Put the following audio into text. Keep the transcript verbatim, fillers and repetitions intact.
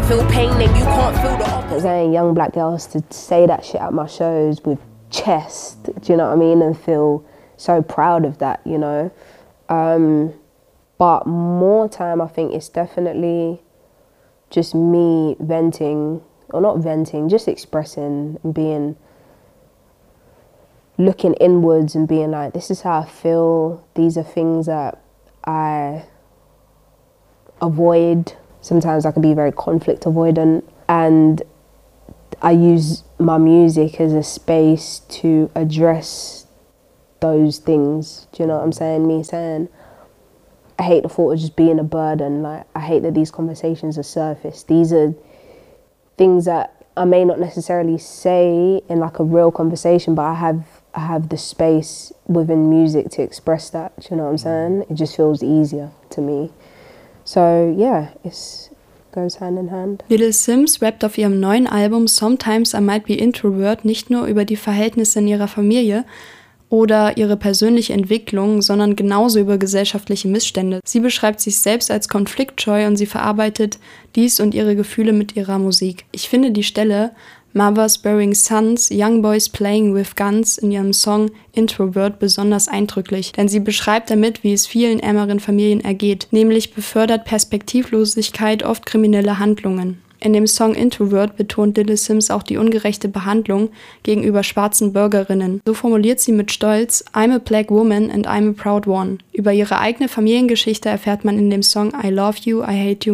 feel pain, then you can't feel the opposite. As a young black girl to say that shit at my shows with chest, do you know what I mean? And feel so proud of that, you know? Um, but more time, I think it's definitely just me venting, or not venting, just expressing and being, looking inwards and being like, this is how I feel. These are things that I avoid. Sometimes I can be very conflict avoidant, and I use my music as a space to address those things. Do you know what I'm saying? Me saying, I hate the thought of just being a burden. Like, I hate that these conversations are surfaced. These are things that I may not necessarily say in like a real conversation, but I have I have the space within music to express that. Do you know what I'm saying? It just feels easier to me. So yeah, it's goes hand in hand. Little Simz rappt auf ihrem neuen Album Sometimes I Might Be Introvert nicht nur über die Verhältnisse in ihrer Familie oder ihre persönliche Entwicklung, sondern genauso über gesellschaftliche Missstände. Sie beschreibt sich selbst als konfliktscheu und sie verarbeitet dies und ihre Gefühle mit ihrer Musik. Ich finde die Stelle Mothers Burying Sons, Young Boys Playing with Guns in ihrem Song Introvert besonders eindrücklich, denn sie beschreibt damit, wie es vielen ärmeren Familien ergeht, nämlich befördert Perspektivlosigkeit oft kriminelle Handlungen. In dem Song Introvert betont Little Simz auch die ungerechte Behandlung gegenüber schwarzen Bürgerinnen. So formuliert sie mit Stolz, I'm a black woman and I'm a proud one. Über ihre eigene Familiengeschichte erfährt man in dem Song I Love You, I Hate You